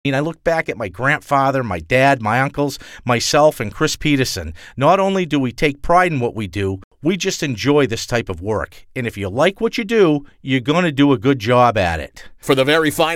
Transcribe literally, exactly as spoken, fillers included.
I look back at my grandfather, my dad, my uncles, myself, and Chris Peterson. Not only do we take pride in what we do, we just enjoy this type of work. And if you like what you do, you're going to do a good job at it. For the very fine